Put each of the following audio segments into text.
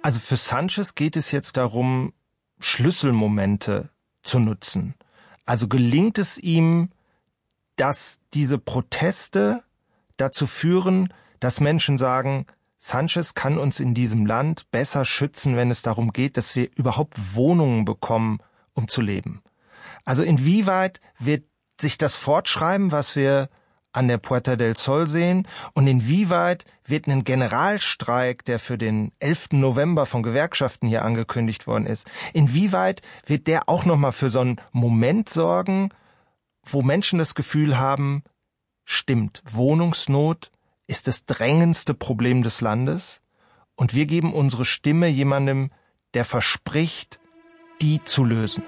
Also für Sanchez geht es jetzt darum, Schlüsselmomente zu nutzen. Also gelingt es ihm, dass diese Proteste dazu führen, dass Menschen sagen, Sanchez kann uns in diesem Land besser schützen, wenn es darum geht, dass wir überhaupt Wohnungen bekommen, um zu leben. Also inwieweit wird sich das fortschreiben, was wir an der Puerta del Sol sehen, und inwieweit wird ein Generalstreik, der für den 11. November von Gewerkschaften hier angekündigt worden ist, inwieweit wird der auch nochmal für so einen Moment sorgen, wo Menschen das Gefühl haben, stimmt, Wohnungsnot ist das drängendste Problem des Landes und wir geben unsere Stimme jemandem, der verspricht, die zu lösen.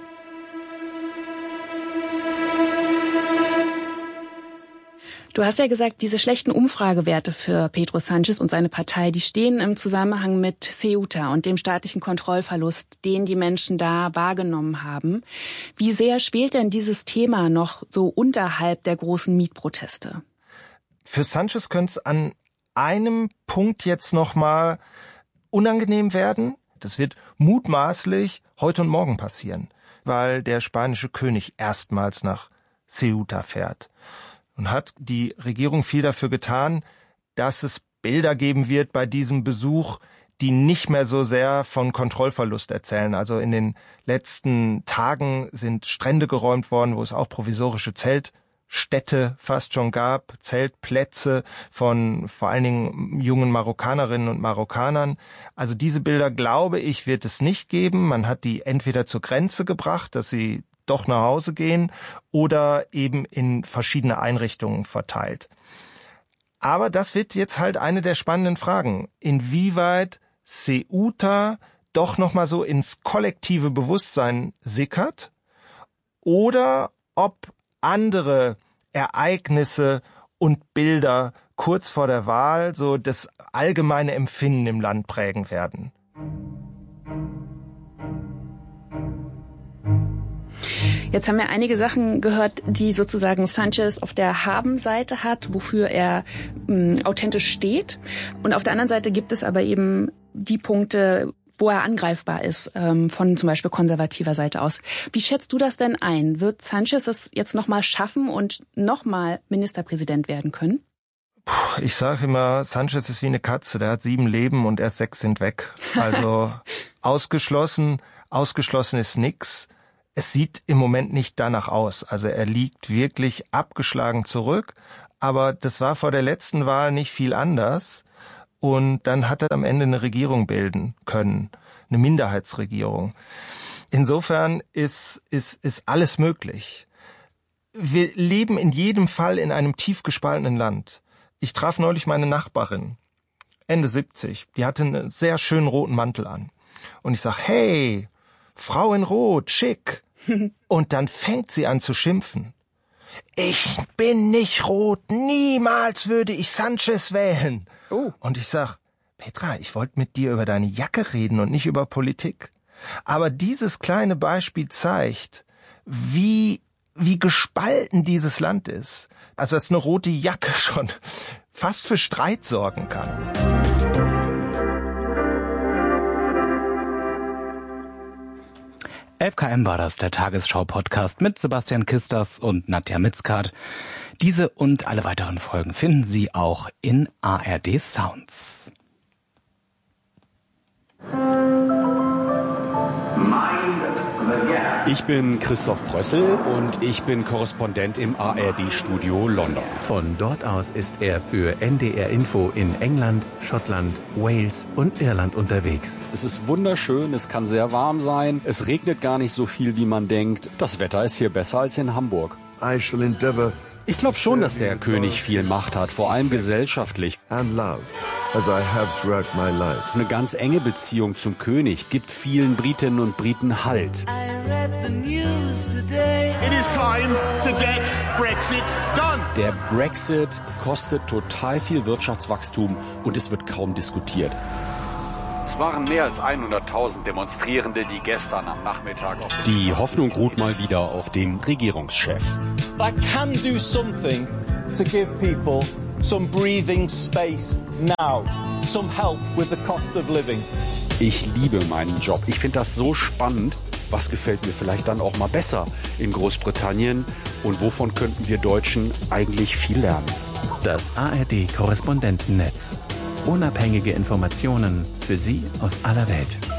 Du hast ja gesagt, diese schlechten Umfragewerte für Pedro Sanchez und seine Partei, die stehen im Zusammenhang mit Ceuta und dem staatlichen Kontrollverlust, den die Menschen da wahrgenommen haben. Wie sehr schwelt denn dieses Thema noch so unterhalb der großen Mietproteste? Für Sanchez könnte es an einem Punkt jetzt nochmal unangenehm werden. Das wird mutmaßlich heute und morgen passieren, weil der spanische König erstmals nach Ceuta fährt. Und hat die Regierung viel dafür getan, dass es Bilder geben wird bei diesem Besuch, die nicht mehr so sehr von Kontrollverlust erzählen. Also in den letzten Tagen sind Strände geräumt worden, wo es auch provisorische Zeltstädte fast schon gab, Zeltplätze von vor allen Dingen jungen Marokkanerinnen und Marokkanern. Also diese Bilder, glaube ich, wird es nicht geben. Man hat die entweder zur Grenze gebracht, dass sie doch nach Hause gehen oder eben in verschiedene Einrichtungen verteilt. Aber das wird jetzt halt eine der spannenden Fragen. Inwieweit Ceuta doch nochmal so ins kollektive Bewusstsein sickert oder ob andere Ereignisse und Bilder kurz vor der Wahl so das allgemeine Empfinden im Land prägen werden. Jetzt haben wir einige Sachen gehört, die sozusagen Sanchez auf der Haben-Seite hat, wofür er authentisch steht. Und auf der anderen Seite gibt es aber eben die Punkte, wo er angreifbar ist, von zum Beispiel konservativer Seite aus. Wie schätzt du das denn ein? Wird Sanchez es jetzt nochmal schaffen und nochmal Ministerpräsident werden können? Ich sage immer, Sanchez ist wie eine Katze, der hat 7 Leben und erst 6 sind weg. Also ausgeschlossen ist nix. Es sieht im Moment nicht danach aus. Also er liegt wirklich abgeschlagen zurück. Aber das war vor der letzten Wahl nicht viel anders. Und dann hat er am Ende eine Regierung bilden können. Eine Minderheitsregierung. Insofern ist alles möglich. Wir leben in jedem Fall in einem tief gespaltenen Land. Ich traf neulich meine Nachbarin, Ende 70. Die hatte einen sehr schönen roten Mantel an. Und ich sag, hey, Frau in Rot, schick. Und dann fängt sie an zu schimpfen. Ich bin nicht rot, niemals würde ich Sanchez wählen. Oh. Und ich sag, Petra, ich wollte mit dir über deine Jacke reden und nicht über Politik. Aber dieses kleine Beispiel zeigt, wie gespalten dieses Land ist. Also dass eine rote Jacke schon fast für Streit sorgen kann. 11 km war das, der Tagesschau-Podcast mit Sebastian Kisters und Nadja Mitzkat. Diese und alle weiteren Folgen finden Sie auch in ARD Sounds. Ich bin Christoph Brössel und ich bin Korrespondent im ARD-Studio London. Von dort aus ist er für NDR Info in England, Schottland, Wales und Irland unterwegs. Es ist wunderschön, es kann sehr warm sein, es regnet gar nicht so viel, wie man denkt. Das Wetter ist hier besser als in Hamburg. Ich glaube schon, dass der König viel Macht hat, vor allem gesellschaftlich. Eine ganz enge Beziehung zum König gibt vielen Britinnen und Briten Halt. Der Brexit kostet total viel Wirtschaftswachstum und es wird kaum diskutiert. Es waren mehr als 100.000 Demonstrierende, die gestern am Nachmittag auf Die Hoffnung ruht mal wieder auf dem Regierungschef. I can do something to give people some breathing space now, some help with the cost of living. Ich liebe meinen Job. Ich finde das so spannend. Was gefällt mir vielleicht dann auch mal besser in Großbritannien? Und wovon könnten wir Deutschen eigentlich viel lernen? Das ARD-Korrespondentennetz. Unabhängige Informationen für Sie aus aller Welt.